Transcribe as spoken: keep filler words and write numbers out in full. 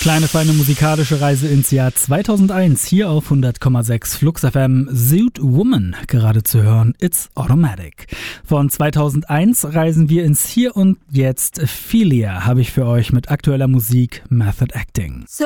Kleine feine musikalische Reise ins Jahr zweitausendeins hier auf hundert Komma sechs Flux F M. Suit Woman gerade zu hören, It's Automatic. Von zweitausendeins reisen wir ins Hier und Jetzt. Philia habe ich für euch mit aktueller Musik Method Acting.